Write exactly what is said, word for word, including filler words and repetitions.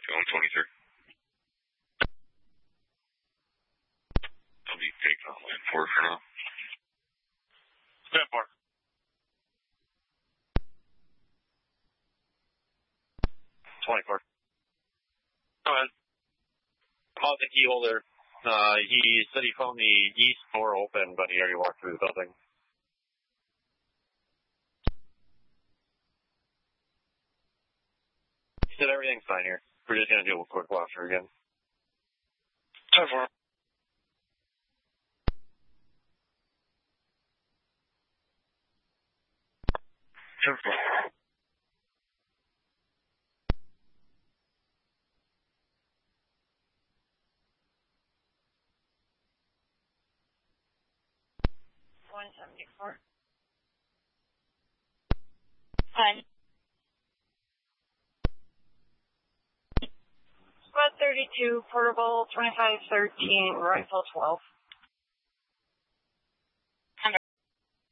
going twenty-three. I'll be taking on land four for now. Stand four. twenty-four. Go ahead. How's the key holder? Uh, he said he found the east door open, but he already walked through the building. He said everything's fine here. We're just going to do a quick walkthrough again. ten four. ten four. one seventy-four. Hi. Squad thirty-two, portable twenty-five thirteen, rifle twelve.